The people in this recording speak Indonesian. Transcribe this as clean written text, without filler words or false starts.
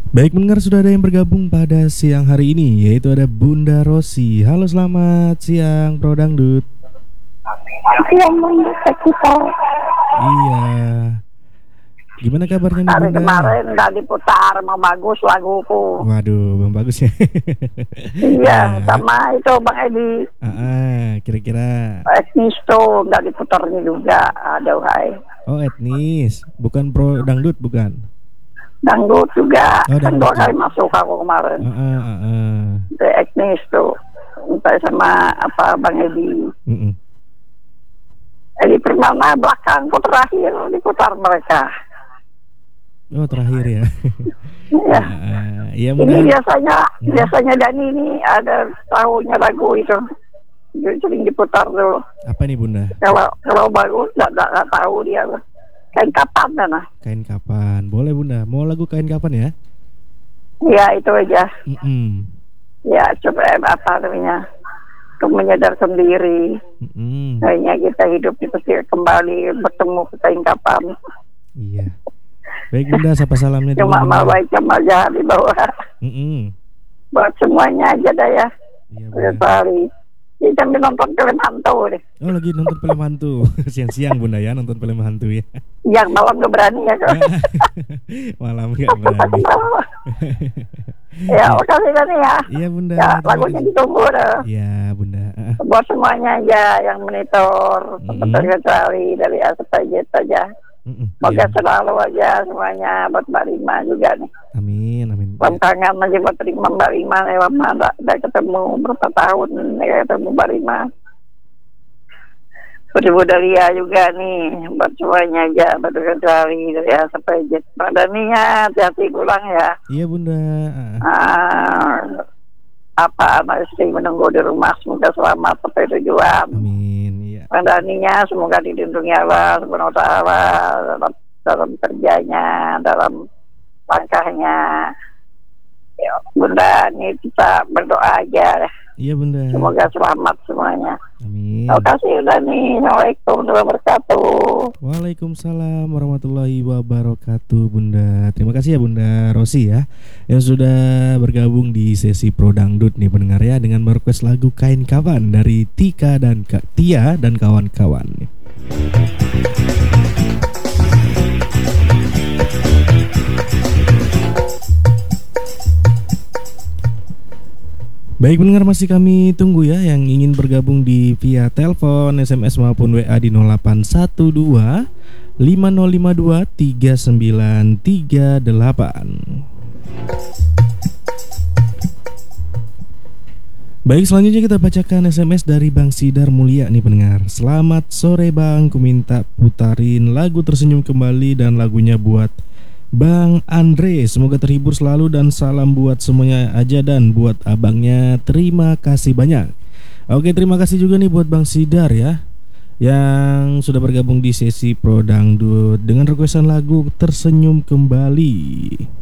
Baik mendengar sudah ada yang bergabung pada siang hari ini, yaitu ada Bunda Rosi. Halo, selamat siang Pro Dangdut. Yang mendesak kita. Iya. Gimana kabarnya nih Hari Bunda? kemarin nggak diputar, mau bagus laguku. Waduh, Bang bagus ya. Iya, Ya. sama itu Bang Edi. Kira-kira. Etnis tuh nggak diputarnya juga. Aduh, hai. Oh, etnis, bukan Pro Dangdut bukan? Dangdut juga. Oh, Kan dangdut 2 kali juga. masuk aku kemarin. Ah. Itu etnis tuh. Entah sama apa Bang Edi. Mm-mm. Edi Permana belakangku terakhir diputar mereka. Oh, terakhir ya. Iya. Iya Ini mudah. biasanya Dani ini ada tahunya lagu itu. Jadi sering diputar tuh. Apa nih Bunda? Kalau bagus nggak tahu dia. Kain kapan nah. Kain kapan? Boleh Bunda. Mau lagu kain kapan ya? Ya itu aja. Mm-mm. Ya coba apa namanya. Untuk menyadarkan diri. Mm-mm. Kayaknya kita hidup itu sih kembali bertemu ke kain kapan. Iya. Baik Bunda, sapa salamnya dulu Cuma Bunda. mal baik sama jahat di bawah. Mm-mm. Buat semuanya aja dah ya. Iya Udah Bunda. hari. Kita sambil nonton film hantu deh. Oh lagi nonton film hantu. Siang-siang Bunda ya nonton film hantu ya. Yang malam gak berani ya kok. Malam nggak berani. Ya makasih Dani ya. Iya Bunda. Ya terima lagunya kasih. ditunggu dah. Iya Bunda. Buat semuanya aja yang monitor Mm-mm. terkecuali dari Aspajit aja. Semoga Iya. selalu aja semuanya buat Mbak Rima juga nih. Amin. Salam kangen aja buat terima Mbak Rima lama udah ketemu berapa tahun ya ketemu Mbak Rima. Buat Ibu Dalia juga nih buat semuanya aja buat terkecuali dari Aspajit. Mbak Dania hati-hati pulang ya. Iya Bunda. Apa anak istri menunggu di rumah semoga selamat sampai tujuan. Amin. Iya. Pendaninya semoga dilindungi Allah Subhanahu wa taala dalam kerjanya, dalam langkahnya. Ya, Bunda, ini kita berdoa aja. Iya Bunda. Semoga selamat semuanya. Amin. Terima kasih udah nih. Assalamualaikum warahmatullahi wabarakatuh. Waalaikumsalam warahmatullahi wabarakatuh Bunda. Terima kasih ya Bunda Rosi ya yang sudah bergabung di sesi Pro Dangdut nih pendengar ya dengan merequest lagu Kain Kapan dari Tia dan kawan-kawan. Baik pendengar, masih kami tunggu ya yang ingin bergabung di via telepon, SMS maupun WA di 0812 5052 3938. Baik, selanjutnya kita bacakan SMS dari Bang Sidar Mulia nih pendengar. Selamat sore Bang, ku minta putarin lagu Tersenyum Kembali dan lagunya buat Bang Andre, semoga terhibur selalu dan salam buat semuanya aja dan buat abangnya. Terima kasih banyak. Oke, terima kasih juga nih buat Bang Sidar ya yang sudah bergabung di sesi Pro Dangdut dengan requestan lagu Tersenyum Kembali.